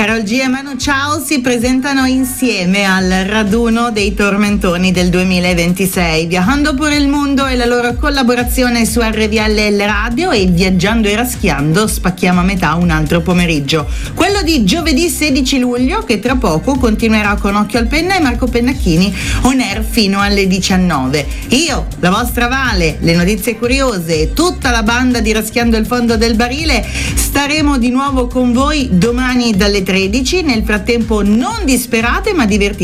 Karol G e Manu Chao si presentano insieme al raduno dei Tormentoni del 2026. Viajando por il mondo e la loro collaborazione su RVL Radio e Viaggiando e Raschiando spacchiamo a metà un altro pomeriggio. Quello di giovedì 16 luglio che tra poco continuerà con Occhio al Penna e Marco Pennacchini on air fino alle 19. Io, la vostra Vale, le notizie curiose e tutta la banda di Raschiando il fondo del barile staremo di nuovo con voi domani dalle 13. Nel frattempo non disperate ma divertite